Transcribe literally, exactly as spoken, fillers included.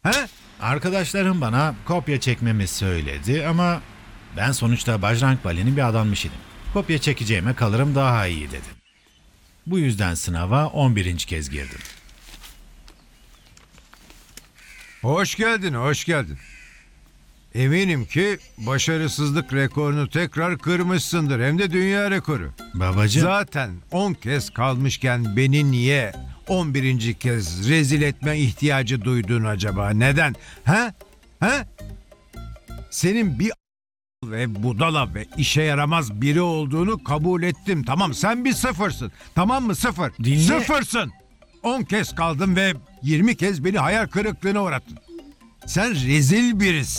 He? Arkadaşlarım bana kopya çekmemi söyledi ama ben sonuçta Bajrang Bali'nin bir adammış idim. Kopya çekeceğime kalırım daha iyi dedim. Bu yüzden sınava on birinci kez girdim. Hoş geldin, hoş geldin. Eminim ki başarısızlık rekorunu tekrar kırmışsındır. Hem de dünya rekoru. Babacığım, Zaten on kez kalmışken beni niye on birinci kez rezil etme ihtiyacı duydun acaba? Neden? He? He? Senin bir ve budala ve işe yaramaz biri olduğunu kabul ettim. Tamam, sen bir sıfırsın. Tamam mı? Sıfır. Dinle. Sıfırsın. on kez kaldın ve yirmi kez beni hayal kırıklığına uğrattın. Sen rezil birisin.